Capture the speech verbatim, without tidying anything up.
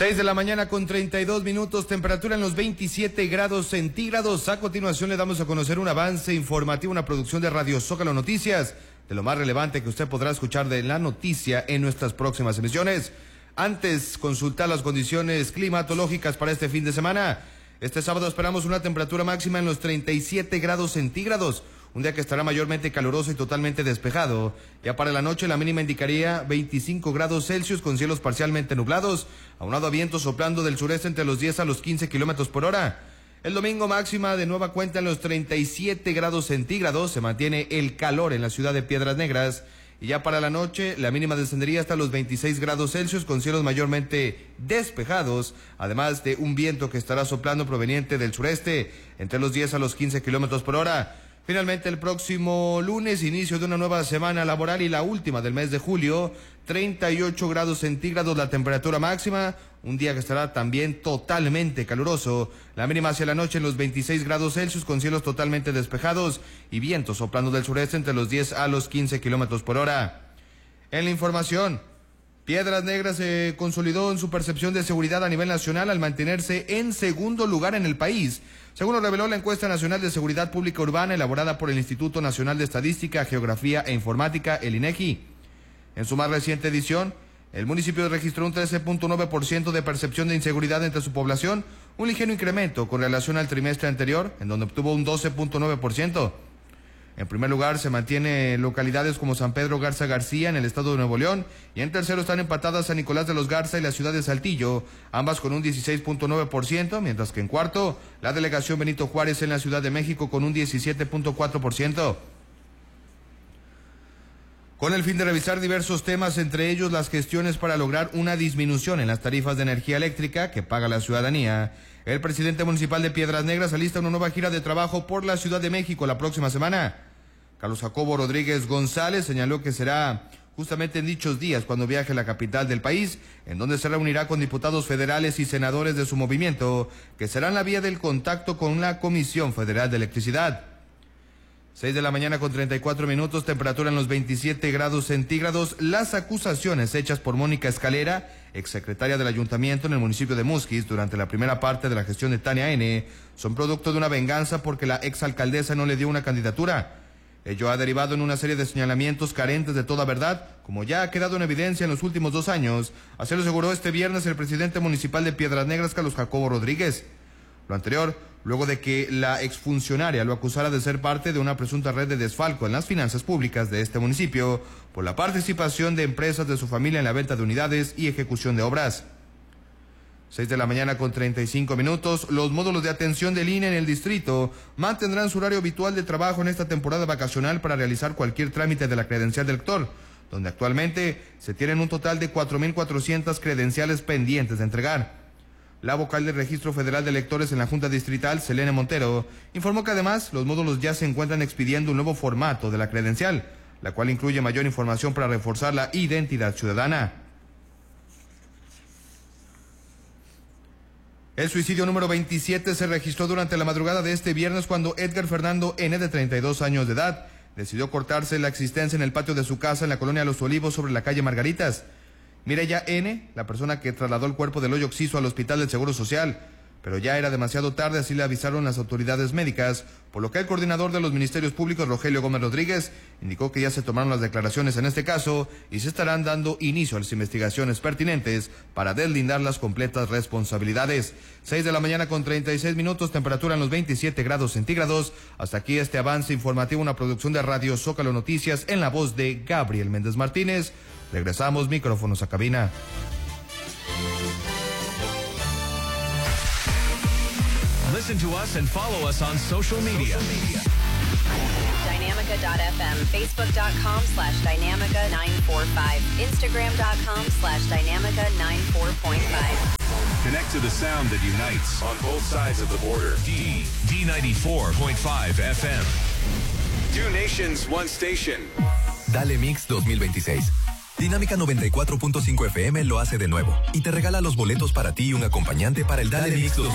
seis de la mañana con treinta y dos minutos, temperatura en los veintisiete grados centígrados. A continuación le damos a conocer un avance informativo, una producción de Radio Zócalo Noticias, de lo más relevante que usted podrá escuchar de la noticia en nuestras próximas emisiones. Antes, consultar las condiciones climatológicas para este fin de semana. Este sábado esperamos una temperatura máxima en los treinta y siete grados centígrados, un día que estará mayormente caluroso y totalmente despejado. Ya para la noche la mínima indicaría veinticinco grados Celsius con cielos parcialmente nublados, aunado a viento soplando del sureste entre los diez a los quince kilómetros por hora. El domingo máxima de nueva cuenta en los treinta y siete grados centígrados, se mantiene el calor en la ciudad de Piedras Negras. Y ya para la noche, la mínima descendería hasta los veintiséis grados Celsius con cielos mayormente despejados, además de un viento que estará soplando proveniente del sureste entre los diez a los quince kilómetros por hora. Finalmente, el próximo lunes, inicio de una nueva semana laboral y la última del mes de julio, treinta y ocho grados centígrados la temperatura máxima, un día que estará también totalmente caluroso, la mínima hacia la noche en los veintiséis grados Celsius con cielos totalmente despejados y vientos soplando del sureste entre los diez a los quince kilómetros por hora. En la información, Piedras Negras se consolidó en su percepción de seguridad a nivel nacional al mantenerse en segundo lugar en el país, según lo reveló la encuesta nacional de seguridad pública urbana elaborada por el Instituto Nacional de Estadística, Geografía e Informática, el INEGI. En su más reciente edición, el municipio registró un trece punto nueve por ciento de percepción de inseguridad entre su población, un ligero incremento con relación al trimestre anterior, en donde obtuvo un doce punto nueve por ciento. En primer lugar se mantiene localidades como San Pedro Garza García en el estado de Nuevo León, y en tercero están empatadas San Nicolás de los Garza y la ciudad de Saltillo, ambas con un dieciséis punto nueve por ciento, mientras que en cuarto la delegación Benito Juárez en la Ciudad de México con un diecisiete punto cuatro por ciento. Con el fin de revisar diversos temas, entre ellos las gestiones para lograr una disminución en las tarifas de energía eléctrica que paga la ciudadanía, el presidente municipal de Piedras Negras alista una nueva gira de trabajo por la Ciudad de México la próxima semana. Carlos Jacobo Rodríguez González señaló que será justamente en dichos días cuando viaje a la capital del país, en donde se reunirá con diputados federales y senadores de su movimiento, que serán la vía del contacto con la Comisión Federal de Electricidad. seis de la mañana con treinta y cuatro minutos, temperatura en los veintisiete grados centígrados. Las acusaciones hechas por Mónica Escalera, exsecretaria del ayuntamiento en el municipio de Musquis, durante la primera parte de la gestión de Tania N., son producto de una venganza porque la exalcaldesa no le dio una candidatura. Ello ha derivado en una serie de señalamientos carentes de toda verdad, como ya ha quedado en evidencia en los últimos dos años, así lo aseguró este viernes el presidente municipal de Piedras Negras, Carlos Jacobo Rodríguez. Lo anterior, luego de que la exfuncionaria lo acusara de ser parte de una presunta red de desfalco en las finanzas públicas de este municipio por la participación de empresas de su familia en la venta de unidades y ejecución de obras. seis de la mañana con treinta y cinco minutos, los módulos de atención del I N E en el distrito mantendrán su horario habitual de trabajo en esta temporada vacacional para realizar cualquier trámite de la credencial del lector, donde actualmente se tienen un total de cuatro mil cuatrocientas credenciales pendientes de entregar. La vocal del Registro Federal de Electores en la Junta Distrital, Selene Montero, informó que además los módulos ya se encuentran expidiendo un nuevo formato de la credencial, la cual incluye mayor información para reforzar la identidad ciudadana. El suicidio número veintisiete se registró durante la madrugada de este viernes cuando Edgar Fernando N., de treinta y dos años de edad, decidió cortarse la existencia en el patio de su casa en la colonia Los Olivos sobre la calle Margaritas. Mireya N., la persona que trasladó el cuerpo del hoyo Oxiso al Hospital del Seguro Social, pero ya era demasiado tarde, así le avisaron las autoridades médicas, por lo que el coordinador de los Ministerios Públicos, Rogelio Gómez Rodríguez, indicó que ya se tomaron las declaraciones en este caso y se estarán dando inicio a las investigaciones pertinentes para deslindar las completas responsabilidades. seis de la mañana con treinta y seis minutos, temperatura en los veintisiete grados centígrados. Hasta aquí este avance informativo, una producción de Radio Zócalo Noticias en la voz de Gabriel Méndez Martínez. Regresamos micrófonos a cabina. Listen to us and follow us on social media. Dynamica dot f m, facebook dot com slash dynamica nine four five, instagram dot com slash dynamica nine four point five. Connect to the sound that unites on both sides of the border. D, D ninety-four point five F M. Two nations, one station. Dale Mix dos mil veintiséis. Dinámica noventa y cuatro punto cinco F M lo hace de nuevo y te regala los boletos para ti y un acompañante para el Dale Mix dos mil veintiséis.